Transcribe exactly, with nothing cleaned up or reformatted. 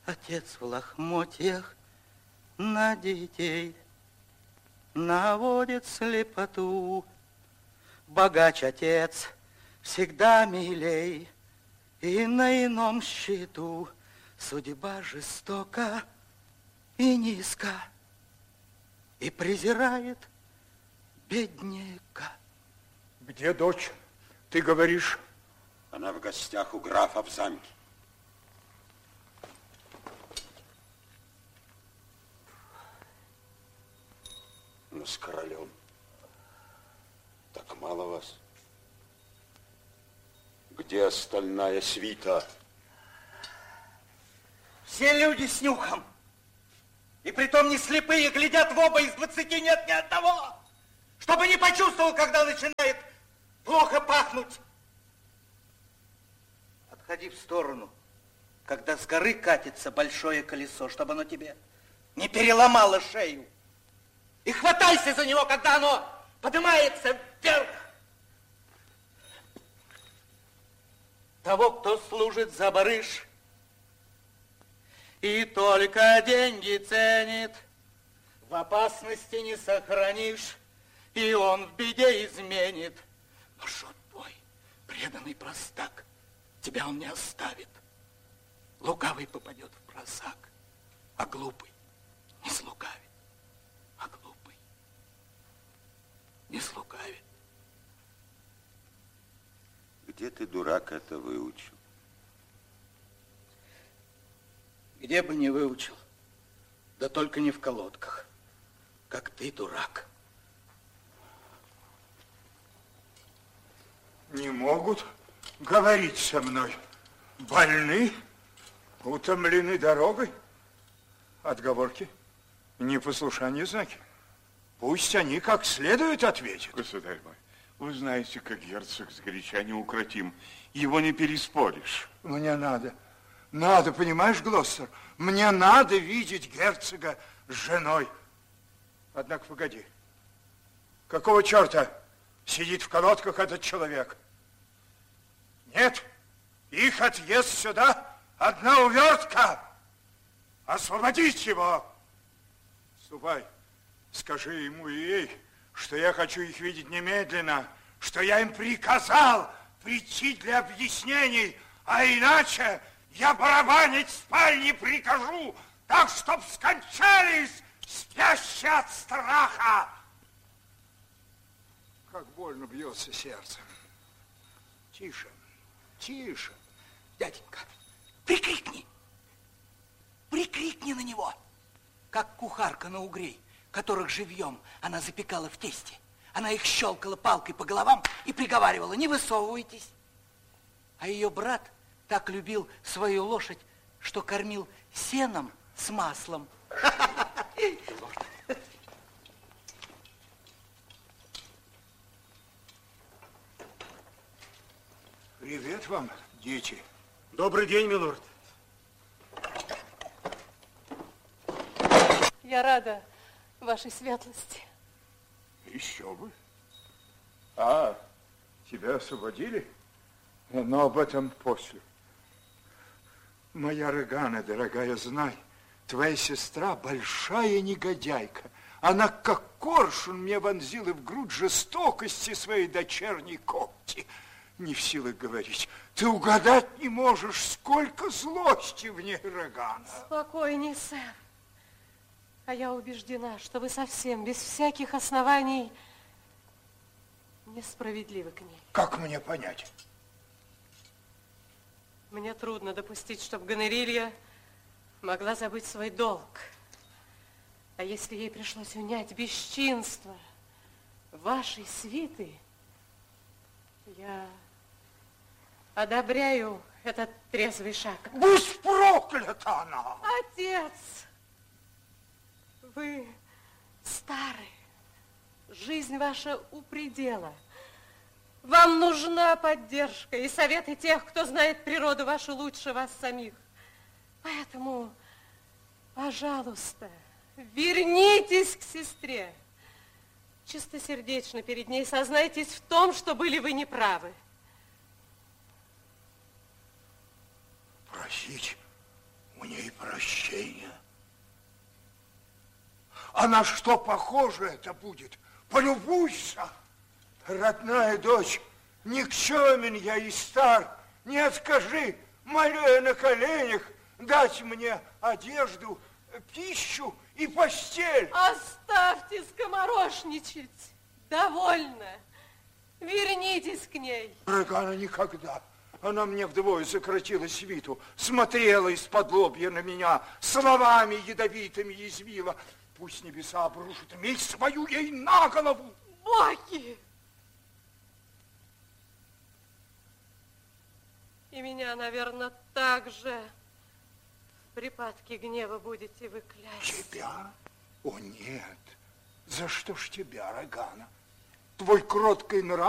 Отец в лохмотьях на детей наводит слепоту. Богач отец всегда милей, и на ином счету судьба жестока и низка, и презирает бедняка. Где дочь? Ты говоришь? Она в гостях у графа в замке. Ну, с королем. Так мало вас. Где остальная свита? Все люди с нюхом. И притом не слепые, глядят в оба, из двадцати нет ни одного, чтобы не почувствовал, когда начинает плохо пахнуть. Отходи в сторону, когда с горы катится большое колесо, чтобы оно тебе не переломало шею. И хватайся за него, когда оно поднимается вверх. Того, кто служит за барыш и только деньги ценит, в опасности не сохранишь, и он в беде изменит. Но шут твой, преданный простак, тебя он не оставит. Лукавый попадет в просак, а глупый не слукавит. А глупый не слукавит. Где ты, дурак, это выучил? Где бы не выучил, да только не в колодках, как ты, дурак. Не могут говорить со мной. Больны, утомлены дорогой. Отговорки, непослушание знаки. Пусть они как следует ответят. Государь мой, вы знаете, как герцог сгоряча неукротим. Его не переспоришь. Мне надо. Надо, понимаешь, Глостер? Мне надо видеть герцога с женой. Однако, погоди. Какого черта сидит в колодках этот человек? Нет, их отъезд сюда одна увертка. Освободить его. Ступай, скажи ему и ей, что я хочу их видеть немедленно, что я им приказал прийти для объяснений, а иначе я барабанить в спальне прикажу, так, чтоб скончались спящие от страха. Как больно бьется сердце. Тише, тише. Дяденька, прикрикни. Прикрикни на него, как кухарка на угрей, которых живьем она запекала в тесте. Она их щелкала палкой по головам и приговаривала: не высовывайтесь. А ее брат так любил свою лошадь, что кормил сеном с маслом. Привет вам, дети. Добрый день, милорд. Я рада вашей светлости. Еще бы. А, тебя освободили? Но об этом после. Моя Регана, дорогая, знай, твоя сестра большая негодяйка. Она, как коршун, мне вонзила в грудь жестокости своей дочерней когти. Не в силах говорить. Ты угадать не можешь, сколько злости в ней, Регана. Спокойней, сэр. А я убеждена, что вы совсем без всяких оснований несправедливы к ней. Как мне понять? Мне трудно допустить, чтобы Гонорилья могла забыть свой долг. А если ей пришлось унять бесчинство вашей свиты, я одобряю этот трезвый шаг. Будь проклята она! Отец, вы стары, жизнь ваша у предела. Вам нужна поддержка и советы тех, кто знает природу вашу лучше вас самих. Поэтому, пожалуйста, вернитесь к сестре. Чистосердечно перед ней сознайтесь в том, что были вы неправы. Просить у у ней прощение. А на что похоже это будет? Полюбуйся, родная дочь, никчемен я и стар, не откажи, молю я на коленях, дать мне одежду, пищу и постель. Оставьте скоморошничать. Довольно. Вернитесь к ней. Рогана никогда. Она мне вдвое сократила свиту, смотрела из-под лобья на меня, словами ядовитыми язвила. Пусть небеса обрушат месть свою ей на голову. Боги! И меня, наверное, так же в припадке гнева будете вы клясть. Тебя? О, нет. За что ж тебя, Рогана? Твой кроткий нрав